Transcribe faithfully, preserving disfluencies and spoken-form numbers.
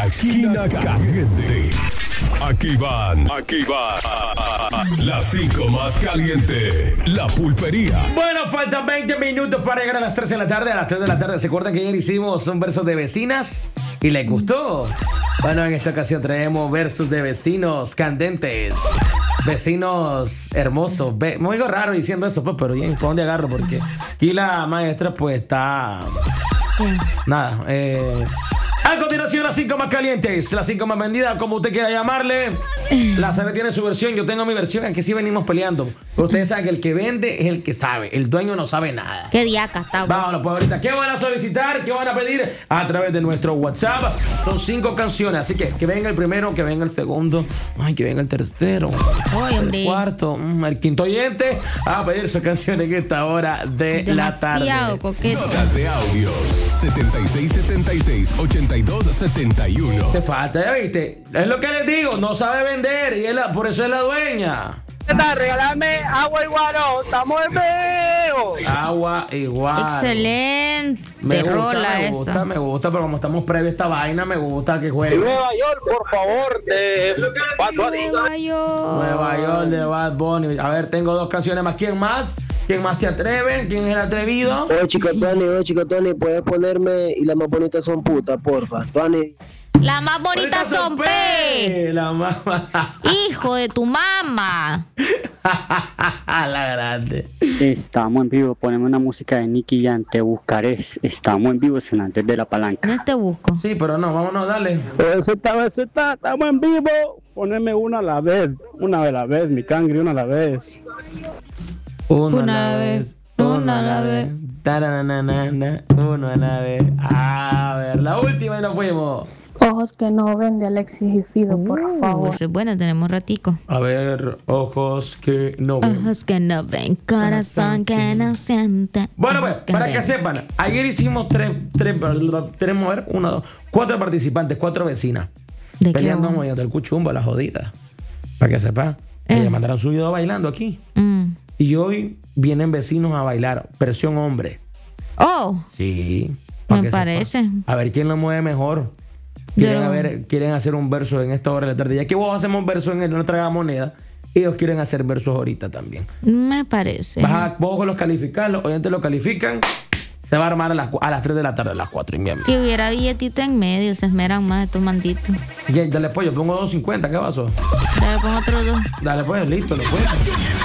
La esquina caliente. Aquí van, aquí van las cinco más caliente. La pulpería. Bueno, faltan veinte minutos para llegar a las tres de la tarde. A las tres de la tarde, ¿se acuerdan que ayer hicimos un verso de vecinas? Y les gustó. Bueno, en esta ocasión traemos versos de vecinos candentes. Vecinos hermosos. Ve, me oigo raro diciendo eso, pues, pero bien, ¿por dónde agarro? Porque aquí la maestra, pues, está... Nada, eh... A continuación, las cinco más calientes, las cinco más vendidas, como usted quiera llamarle. La sabe tiene su versión, yo tengo mi versión, aquí sí venimos peleando. Pero ustedes saben que el que vende es el que sabe, el dueño no sabe nada. Qué diaca está. Vámonos, pues ahorita, ¿qué van a solicitar? ¿Qué van a pedir? A través de nuestro WhatsApp. Son cinco canciones, así que que venga el primero, que venga el segundo, ay, que venga el tercero, Oy, hombre. el cuarto, el quinto oyente a pedir sus canciones en esta hora de la tarde. Demasiado coqueto. Notas de audios setenta y seis setenta y seis ochenta y dos setenta y uno. Te falta, ¿ya viste? Es lo que les digo, no sabe vender y es la, por eso es la dueña. Regálame agua igual, estamos en vivo. Agua igual. Excelente. Me gusta, rola me esa. gusta, me gusta, pero como estamos previo a esta vaina, me gusta que juegue. Nueva York, por favor, de Bad Bunny. Nueva York. Nueva York de Bad Bunny. A ver, tengo dos canciones más. ¿Quién más? ¿Quién más se atreve? ¿Quién es el atrevido? Oye, chico Tony, oye, chico Tony, puedes ponerme y las más bonitas son putas, porfa. Tony. Las más bonitas son P. La mamá. Hijo de tu mamá. La grande. Estamos en vivo, poneme una música de Nicky Jam, te buscaré. Estamos en vivo, sonantes de la palanca. No te busco. Sí, pero no, vámonos, dale. Eso está, eso está, estamos en vivo. Poneme una a la vez, una a la vez, mi cangre, una a la vez. Uno Una a la vez, vez, uno una a la vez. Tarananana, uno a la vez. A ver, la última y nos fuimos. Ojos que no ven de Alexis y Fido, por Uh, favor. eso es bueno, tenemos ratico. A ver, ojos que no ven. Ojos que no ven, corazón que no siente. Bueno, Ojos pues, que para ven. que sepan, ayer hicimos tres, tres, tenemos, a ver, uno, dos, cuatro participantes, cuatro vecinas. ¿De qué Peleando vamos? como del cuchumbo, la jodida. Para que sepan. Eh. Ellas mandaron su video bailando aquí. Mm. Y hoy vienen vecinos a bailar, versión hombre. Oh, Sí. pa' me que sepa. parece. A ver quién lo mueve mejor. Quieren, Yo- a ver, quieren hacer un verso en esta hora de la tarde. Ya que vos hacemos versos en nuestra moneda, ellos quieren hacer versos ahorita también. Me parece. Vas a, vos los calificar, los oyentes lo califican. Se va a armar a las, cu- a las tres de la tarde, a las cuatro y media. Que hubiera billetita en medio, se esmeran más estos manditos. Y dale pues, yo pongo dos cincuenta, ¿qué pasó? Ya le pongo otros dos. Dale pues, listo, lo puedes.